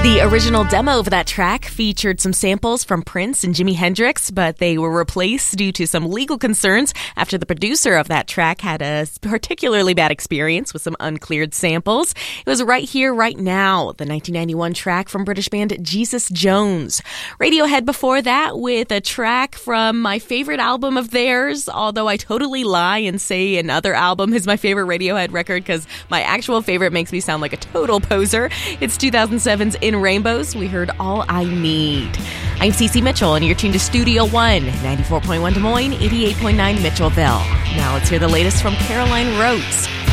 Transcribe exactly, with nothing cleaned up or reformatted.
The original demo of that track featured some samples from Prince and Jimi Hendrix, but they were replaced due to some legal concerns after the producer of that track had a particularly bad experience with some uncleared samples. It was Right Here, Right Now, the nineteen ninety-one track from British band Jesus Jones. Radiohead before that with a track from my favorite album of theirs, although I totally lie and say another album is my favorite Radiohead record because my actual favorite makes me sound like a total poser. It's two thousand seven's In Rainbows. We heard All I Need. I'm Cece Mitchell, and you're tuned to Studio One, ninety-four point one Des Moines, eighty-eight point nine Mitchellville. Now let's hear the latest from Caroline Rhodes.